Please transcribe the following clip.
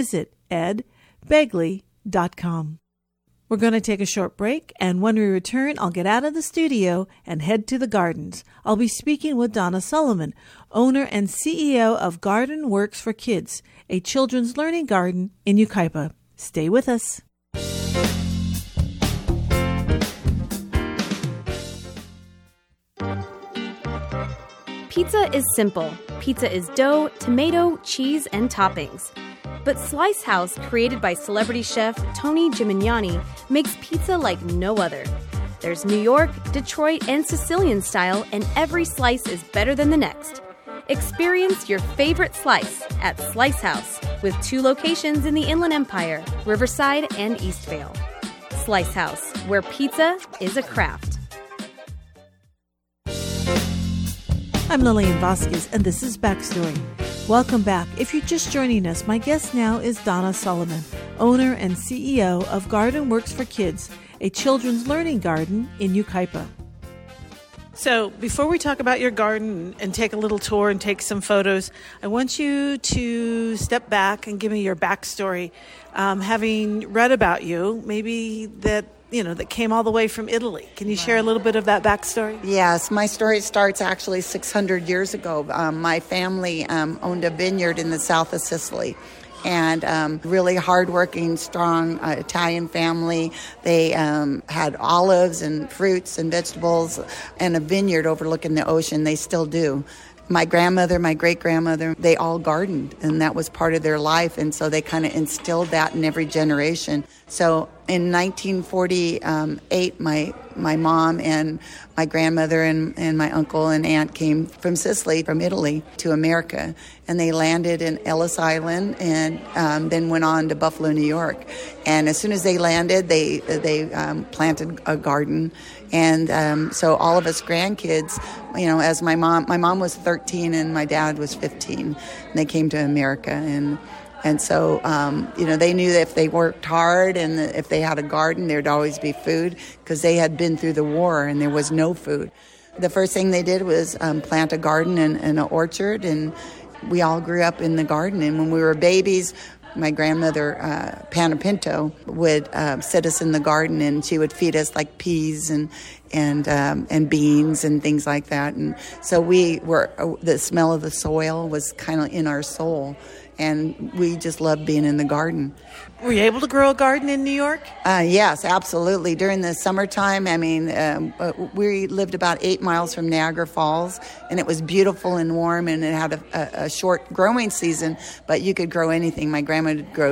visit edbegley.com. We're going to take a short break, and when we return, I'll get out of the studio and head to the gardens. I'll be speaking with Donna Solomon, owner and CEO of Garden Works for Kids, a children's learning garden in Yucaipa. Stay with us. Pizza is simple. Pizza is dough, tomato, cheese, and toppings. But Slice House, created by celebrity chef Tony Gimignani, makes pizza like no other. There's New York, Detroit, and Sicilian style, and every slice is better than the next. Experience your favorite slice at Slice House, with 2 locations in the Inland Empire, Riverside and Eastvale. Slice House, where pizza is a craft. I'm Lillian Vasquez, and this is Backstory. Welcome back. If you're just joining us, my guest now is Donna Solomon, owner and CEO of Garden Works for Kids, a children's learning garden in Yucaipa. So before we talk about your garden and take a little tour and take some photos, I want you to step back and give me your backstory. Having read about you, maybe that came all the way from Italy. Can you share a little bit of that backstory? Yes, my story starts actually 600 years ago. My family owned a vineyard in the south of Sicily. And really hardworking, strong Italian family. They had olives and fruits and vegetables and a vineyard overlooking the ocean. They still do. My grandmother, my great-grandmother, they all gardened, and that was part of their life. And so they kind of instilled that in every generation. So in 1948, my mom and my grandmother and my uncle and aunt came from Sicily, from Italy, to America. And they landed in Ellis Island and then went on to Buffalo, New York. And as soon as they landed, they planted a garden. And so all of us grandkids, as my mom was 13 and my dad was 15, and they came to America. And so, they knew that if they worked hard and if they had a garden, there'd always be food, because they had been through the war and there was no food. The first thing they did was plant a garden and an orchard, and we all grew up in the garden. And when we were babies, my grandmother, Pana Pinto, would sit us in the garden, and she would feed us like peas and beans and things like that. And so the smell of the soil was kind of in our soul, and we just loved being in the garden. Were you able to grow a garden in New York? Yes, absolutely. During the summertime, we lived about 8 miles from Niagara Falls, and it was beautiful and warm, and it had a short growing season, but you could grow anything. My grandma would grow